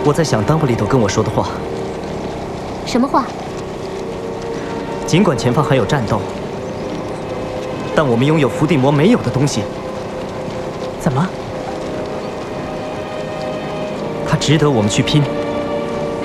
我在想邓布利多跟我说的话。 什么话？ 尽管前方还有战斗，但我们拥有伏地魔没有的东西。 怎么？ 它值得我们去拼。